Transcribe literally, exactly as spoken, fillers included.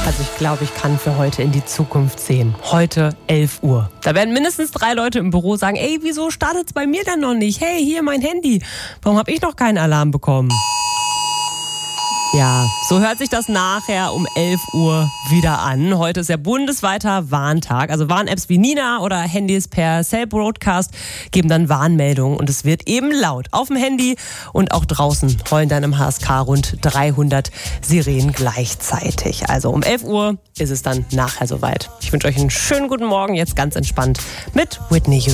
Also ich glaube, ich kann für heute in die Zukunft sehen. Heute elf Uhr. Da werden mindestens drei Leute im Büro sagen, ey, wieso startet's bei mir denn noch nicht? Hey, hier mein Handy. Warum habe ich noch keinen Alarm bekommen? Ja, so hört sich das nachher um elf Uhr wieder an. Heute ist ja bundesweiter Warntag. Also Warn-Apps wie Nina oder Handys per Cell Broadcast geben dann Warnmeldungen. Und es wird eben laut. Auf dem Handy und auch draußen heulen dann im H S K rund dreihundert Sirenen gleichzeitig. Also um elf Uhr ist es dann nachher soweit. Ich wünsche euch einen schönen guten Morgen, jetzt ganz entspannt mit Whitney Houston.